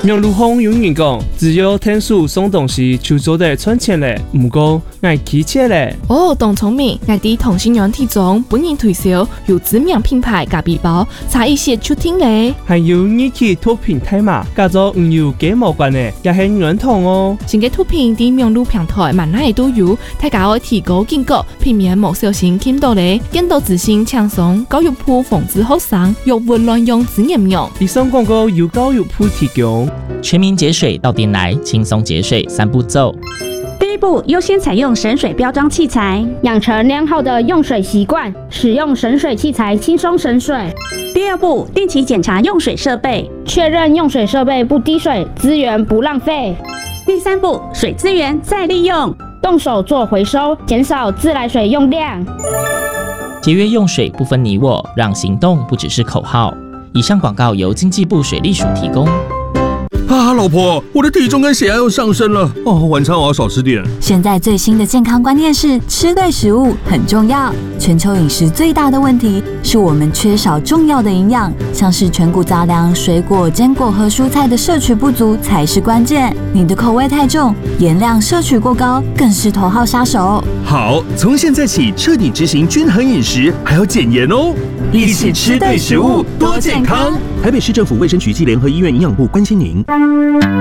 杨路峰永远讲，只有天数送东西就做得赚钱嘞，唔过爱气切嘞。 哦，董聪明，我哋同心软体中本人推销有知名品牌咖啡包，差一些出听嘞。 还有日期脱平台嘛，加做唔有幾毛關嘅，也係認同哦。 新嘅脱平啲網絡平台萬哪都有，大家可以提高警覺，避免冇小心見到咧，見到自信輕鬆，教育部防止學生藥物亂用之嚴用。 以上廣告由教育部提供。 全民节水到店来，轻松节水3步骤。 第一步，优先采用省水标章器材， 养成良好的用水习惯，使用省水器材轻松省水。 第二步，定期检查用水设备， 确认用水设备不滴水，资源不浪费。 第三步，水资源再利用， 动手做回收，减少自来水用量。 节约用水不分你我，让行动不只是口号。以上广告由经济部水利署提供。 老婆，我的体重跟血压又上升了晚餐我要少吃点。 现在最新的健康观念是吃对食物很重要。全球饮食最大的问题是我们缺少重要的营养，像是全谷杂粮、水果、坚果和蔬菜的摄取不足才是关键。你的口味太重，盐量摄取过高，更是头号杀手。 好，从现在起彻底执行均衡饮食，还要减盐哦。一起吃对食物，多健康。台北市政府卫生局暨联合医院营养部关心您。